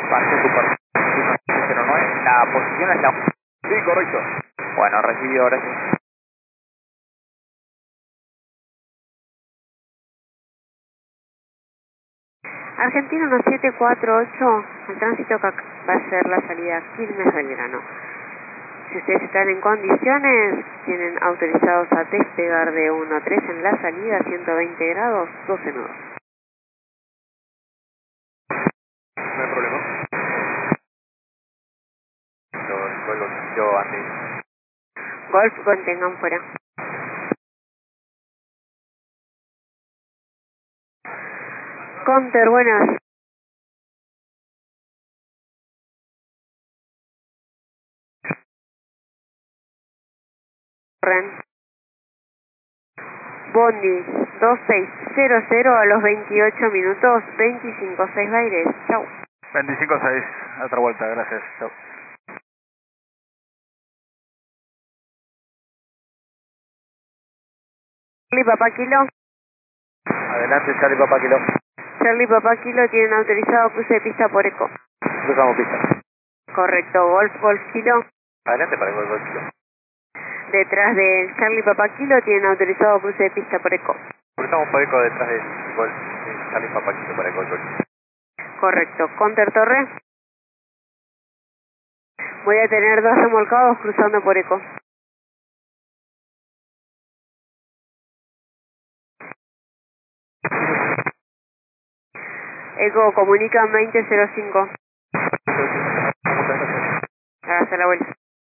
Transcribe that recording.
Pasó tu parte. 09, la posición es la... Sí, correcto. Bueno, recibido, gracias. Argentina 1748, el tránsito que va a ser la salida Quilmes Belgrano. Si ustedes están en condiciones, tienen autorizados a despegar de 1 a 3 en la salida, 120 grados, 12 nudos. No hay problema. Yo antes. Golf, contengan fuera. Counter, buenas. Ren. Bondi 2600 a los 28 minutos, 25-6 Baires. Chau. 25-6, otra vuelta, gracias. Chao. Charlie Papá Kilo. Adelante, Charlie Papá Kilo. Charlie Papá Kilo tienen autorizado cruce de pista por eco. Cruzamos pista. Correcto, Golf Kilo. Adelante para el Golf Kilo. Detrás de Charlie Papá Kilo tienen autorizado cruce de pista por eco. Cruzamos por eco detrás del Golf, Charlie Papá Kilo para el Golf. Correcto, Counter Torre. Voy a tener 2 remolcados cruzando por eco. Eco, comunican 2005. Hágase la vuelta.